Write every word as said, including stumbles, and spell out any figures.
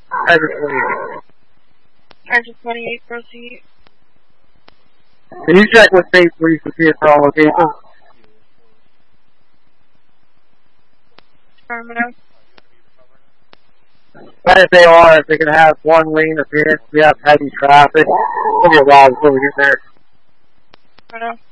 Charger twenty-eight. Charger twenty-eight, proceed. Can you check with state police to see if they're on location? Affirmative. But if they are, if they can have one lane appearance, we have heavy traffic. It'll be a while before we get there. Affirmative.